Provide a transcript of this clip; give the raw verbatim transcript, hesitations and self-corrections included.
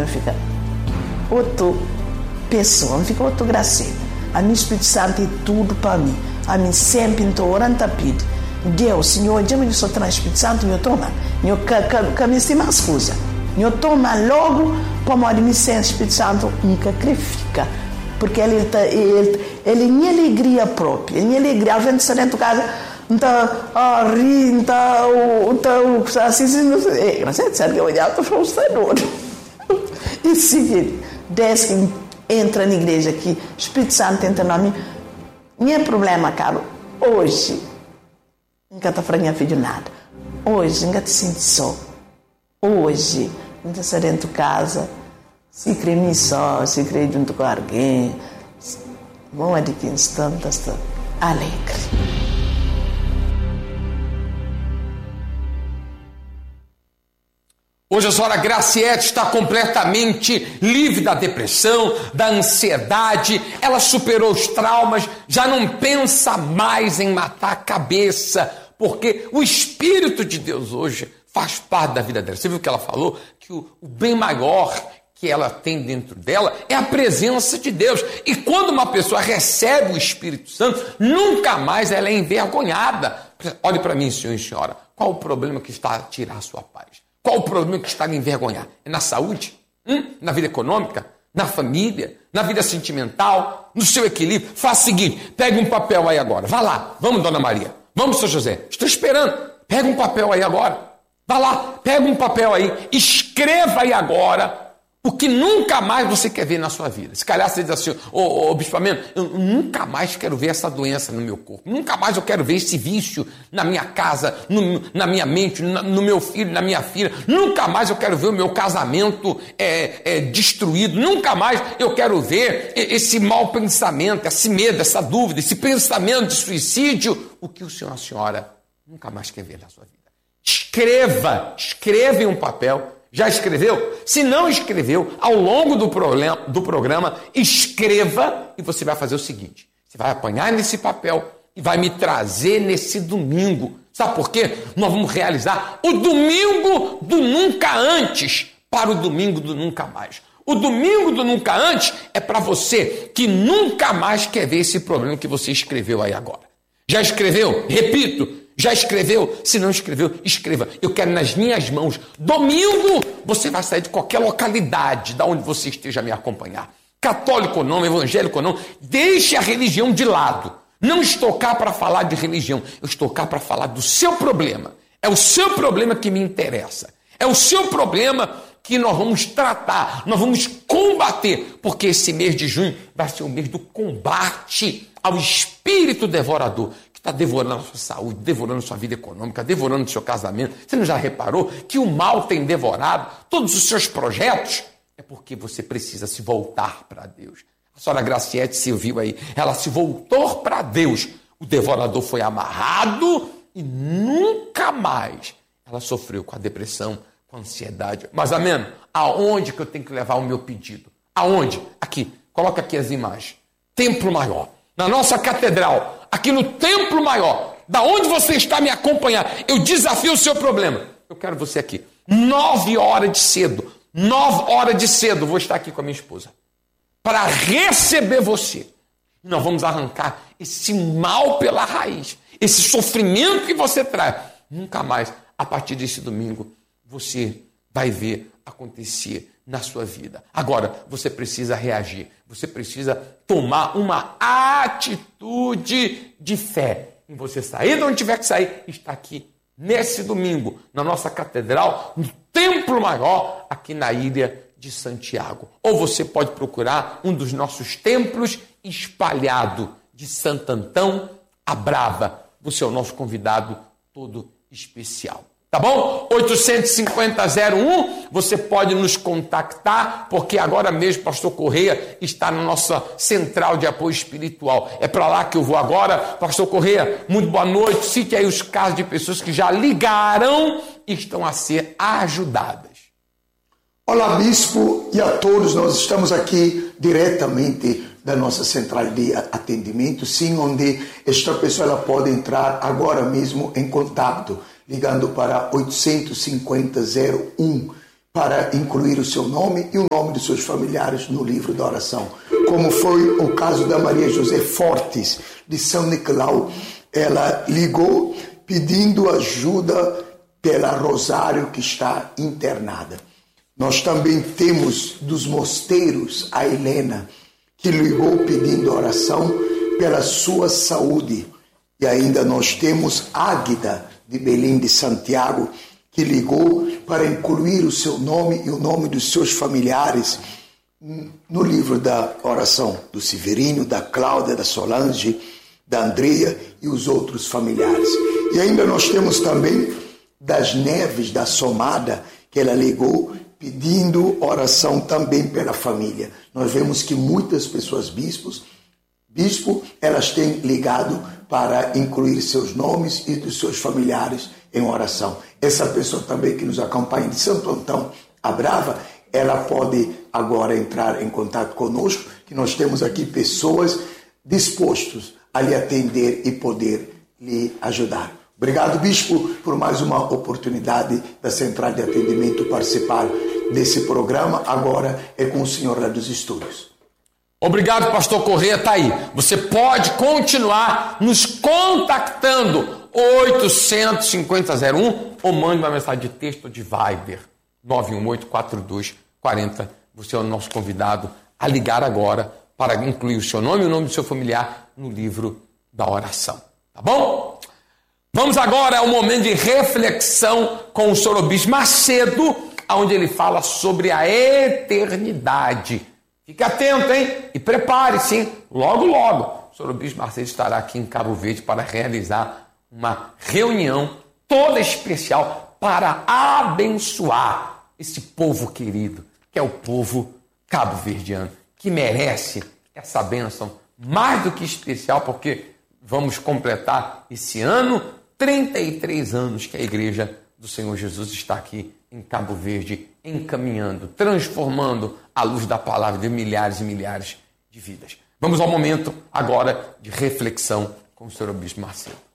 Santo fica outra pessoa, fica outra graça. A minha Espírito Santo é tudo para mim. A mim sempre estou orando a pedir. Deus, Senhor, eu me sou o Espírito Santo, eu tomo. Eu caminho mais coisa. Eu tomo logo para morrer me sem Espírito Santo, me sacrifica. Porque ele ele ele nem alegria própria, ele nem alegria. A gente sai dentro de casa, então a rir, então então assim não sei, não sei se eu olhar para o Senhor. E seguir, desde que entra na igreja aqui, Espírito Santo entra na minha, não é problema, caro. Hoje nunca está falando filho nada. Hoje nunca te sente só. Hoje não está dentro de casa. Se crê só, se crê junto com alguém, bom é de que instante está alegre. Hoje a senhora Graciete está completamente livre da depressão, da ansiedade, ela superou os traumas, já não pensa mais em matar a cabeça, porque o Espírito de Deus hoje faz parte da vida dela. Você viu que ela falou? Que o, o bem maior que ela tem dentro dela é a presença de Deus. E quando uma pessoa recebe o Espírito Santo, nunca mais ela é envergonhada. Olhe para mim, senhor e senhora, qual o problema que está a tirar a sua paz? Qual o problema que está a envergonhar? É na saúde? Hum? Na vida econômica? Na família? Na vida sentimental? No seu equilíbrio? Faça o seguinte, pegue um papel aí agora. Vá lá. Vamos, dona Maria. Vamos, seu José. Estou esperando. Pega um papel aí agora. Vá lá. Pega um papel aí. Escreva aí agora o que nunca mais você quer ver na sua vida. Se calhar você diz assim, ô, ô, ô bispamento, eu nunca mais quero ver essa doença no meu corpo. Nunca mais eu quero ver esse vício na minha casa, no, na minha mente, no, no meu filho, na minha filha. Nunca mais eu quero ver o meu casamento é, é, destruído. Nunca mais eu quero ver esse mau pensamento, esse medo, essa dúvida, esse pensamento de suicídio. O que o senhor e a senhora nunca mais quer ver na sua vida. Escreva, escreva em um papel. Já escreveu? Se não escreveu, ao longo do, problema, do programa, escreva e você vai fazer o seguinte. Você vai apanhar nesse papel e vai me trazer nesse domingo. Sabe por quê? Nós vamos realizar o domingo do nunca antes para o domingo do nunca mais. O domingo do nunca antes é para você que nunca mais quer ver esse problema que você escreveu aí agora. Já escreveu? Repito. Já escreveu? Se não escreveu, escreva. Eu quero nas minhas mãos. Domingo, você vai sair de qualquer localidade, da onde você esteja a me acompanhar. Católico ou não, evangélico ou não, deixe a religião de lado. Não estou cá para falar de religião. Eu estou cá para falar do seu problema. É o seu problema que me interessa. É o seu problema que nós vamos tratar, nós vamos combater, porque esse mês de junho vai ser o mês do combate ao espírito devorador, que está devorando a sua saúde, devorando a sua vida econômica, devorando o seu casamento. Você não já reparou que o mal tem devorado todos os seus projetos? É porque você precisa se voltar para Deus. A senhora Graciete se viu aí, ela se voltou para Deus. O devorador foi amarrado e nunca mais ela sofreu com a depressão, com a ansiedade. Mas, amém? Aonde que eu tenho que levar o meu pedido? Aonde? Aqui. Coloca aqui as imagens. Templo Maior. Na nossa catedral. Aqui no Templo Maior. Da onde você está me acompanhando. Eu desafio o seu problema. Eu quero você aqui. Nove horas de cedo. Nove horas de cedo. Vou estar aqui com a minha esposa. Para receber você. Nós vamos arrancar esse mal pela raiz. Esse sofrimento que você traz. Nunca mais, a partir desse domingo, você vai ver acontecer na sua vida. Agora, você precisa reagir. Você precisa tomar uma atitude de fé. Em você sair de onde tiver que sair, está aqui nesse domingo, na nossa catedral, no Templo Maior, aqui na ilha de Santiago. Ou você pode procurar um dos nossos templos espalhado de Santo Antão a Brava. Você é o nosso convidado todo especial. Tá bom? oitocentos e cinquenta, zero um, você pode nos contactar, porque agora mesmo o pastor Correia está na nossa central de apoio espiritual. É para lá que eu vou agora. Pastor Correia, muito boa noite. Cite aí os casos de pessoas que já ligaram e estão a ser ajudadas. Olá, bispo, e a todos. Nós estamos aqui diretamente da nossa central de atendimento, sim, onde esta pessoa ela pode entrar agora mesmo em contato, ligando para oitocentos e cinquenta, zero um. para incluir o seu nome e o nome dos seus familiares no livro da oração. Como foi o caso da Maria José Fortes, de São Nicolau. Ela ligou pedindo ajuda pela Rosário, que está internada. Nós também temos dos mosteiros a Helena, que ligou pedindo oração pela sua saúde. E ainda nós temos Águida, de Belém de Santiago, que ligou para incluir o seu nome e o nome dos seus familiares no livro da oração do Severino, da Cláudia, da Solange, da Andreia e os outros familiares. E ainda nós temos também das Neves, da Somada, que ela ligou pedindo oração também pela família. Nós vemos que muitas pessoas, bispos, bispo, elas têm ligado para incluir seus nomes e dos seus familiares em oração. Essa pessoa também que nos acompanha de Santo Antão, a Brava, ela pode agora entrar em contato conosco, que nós temos aqui pessoas dispostas a lhe atender e poder lhe ajudar. Obrigado, bispo, por mais uma oportunidade da Central de Atendimento participar desse programa. Agora é com o senhor lá dos estúdios. Obrigado, pastor Corrêa, tá aí. Você pode continuar nos contactando, oitocentos e cinquenta, zero um, ou mande uma mensagem de texto de Viber, nove um oito, quatro dois quatro zero. Você é o nosso convidado a ligar agora para incluir o seu nome e o nome do seu familiar no livro da oração. Tá bom? Vamos agora ao momento de reflexão com o senhor Obispo Macedo, onde ele fala sobre a eternidade. Fique atento, hein? E prepare-se, hein? Logo, logo, o senhor Obispo Macedo estará aqui em Cabo Verde para realizar uma reunião toda especial para abençoar esse povo querido, que é o povo cabo-verdiano, que merece essa bênção mais do que especial, porque vamos completar esse ano trinta e três anos que a Igreja do Senhor Jesus está aqui em Cabo Verde, encaminhando, transformando a luz da palavra de milhares e milhares de vidas. Vamos ao momento agora de reflexão com o senhor Obispo Macedo.